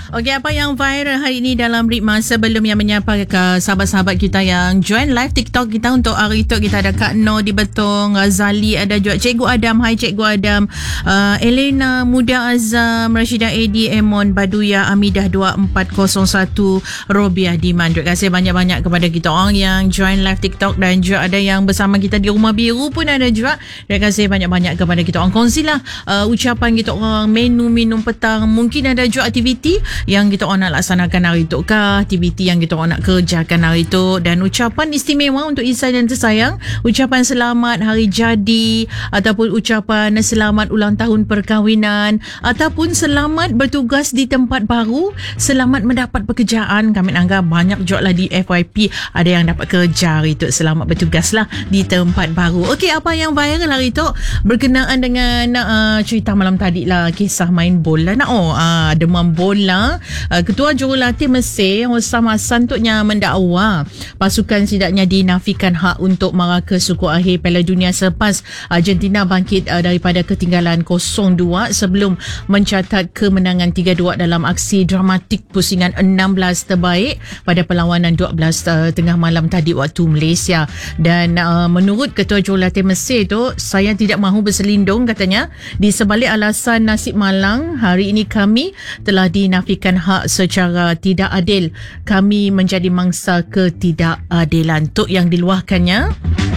Okey, apa yang viral hari ini dalam ritma sebelum yang menyapa ke sahabat-sahabat kita yang join live TikTok kita untuk hari itu, kita ada Kak Noh di Betong, Zali ada juga, Cikgu Adam, hai Cikgu Adam, Elena, Muda Azam, Rashidah Edi, Emon, Baduya, Amidah 2401, Robiah Diman. Terima kasih banyak-banyak kepada kita orang yang join live TikTok dan juga ada yang bersama kita di Rumah Biru pun ada juga. Terima kasih banyak-banyak kepada kita orang. Kongsilah ucapan kita orang, menu minum petang, mungkin ada juga aktiviti yang kita orang nak laksanakan hari itu kah, aktiviti yang kita orang nak kerjakan hari itu, dan ucapan istimewa untuk insan yang tersayang, ucapan selamat hari jadi, ataupun ucapan selamat ulang tahun perkahwinan, ataupun selamat bertugas di tempat baru, selamat mendapat pekerjaan. Kami anggap banyak juga lah di FYP ada yang dapat kerja hari itu, selamat bertugas lah di tempat baru. Okey, apa yang viral hari itu berkenaan dengan cerita malam tadi lah, kisah main bola demam bola. Ketua Jurulatih Mesir Hossam Hassan tuknya mendakwa pasukan setidaknya dinafikan hak untuk maraka suku akhir Piala Dunia selepas Argentina bangkit daripada ketinggalan 0-2 sebelum mencatat kemenangan 3-2 dalam aksi dramatik pusingan 16 terbaik pada perlawanan 12 tengah malam tadi waktu Malaysia. Dan menurut Ketua Jurulatih Mesir tu, saya tidak mahu berselindung katanya di sebalik alasan nasib malang hari ini kami telah dinafikan hak secara tidak adil. Kami menjadi mangsa ketidakadilan. Untuk yang diluahkannya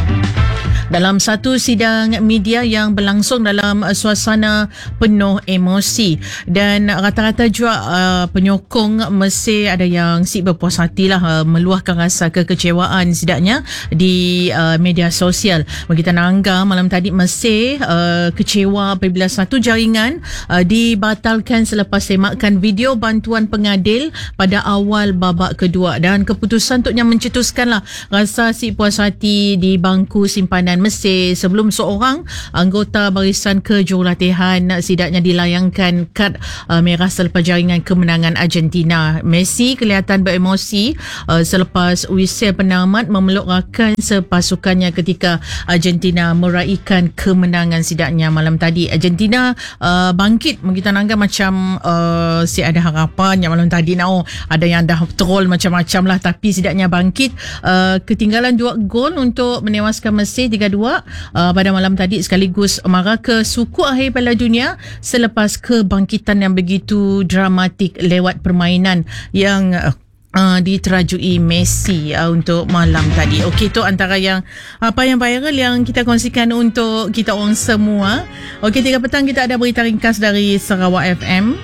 dalam satu sidang media yang berlangsung dalam suasana penuh emosi, dan rata-rata juga penyokong Mesir ada yang berpuas hatilah meluahkan rasa kekecewaan setidaknya di media sosial. Kita nanggah malam tadi Mesir kecewa apabila satu jaringan dibatalkan selepas semakkan video bantuan pengadil pada awal babak kedua, dan keputusan untuknya mencetuskanlah rasa puas hati di bangku simpanan Mesir sebelum seorang anggota barisan kejurulatihan setidaknya dilayangkan kad merah selepas jaringan kemenangan Argentina. Messi kelihatan beremosi selepas Wissel penamat memeluk rakan sepasukannya ketika Argentina meraihkan kemenangan setidaknya malam tadi. Argentina bangkit, kita nanggap macam ada harapan yang malam tadi ada yang dah troll macam-macam lah, tapi setidaknya bangkit ketinggalan 2 gol untuk menewaskan Mesir 3-2 pada malam tadi sekaligus maraka suku akhir Piala Dunia selepas kebangkitan yang begitu dramatik lewat permainan yang diterajui Messi untuk malam tadi. Okey, itu antara yang apa yang viral yang kita kongsikan untuk kita orang semua. Okey, 3 petang kita ada berita ringkas dari Sarawak FM.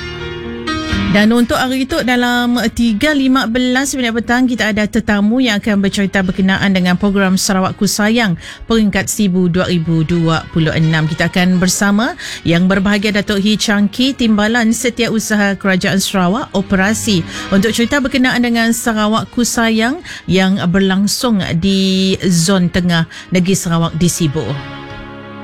Dan untuk hari itu dalam 3.15 minit petang kita ada tetamu yang akan bercerita berkenaan dengan program Sarawakku Sayang peringkat SIBU 2026. Kita akan bersama yang berbahagia Datuk Hee Chang Kee, Timbalan Setiausaha Kerajaan Sarawak Operasi, untuk cerita berkenaan dengan Sarawakku Sayang yang berlangsung di zon tengah negeri Sarawak di SIBU.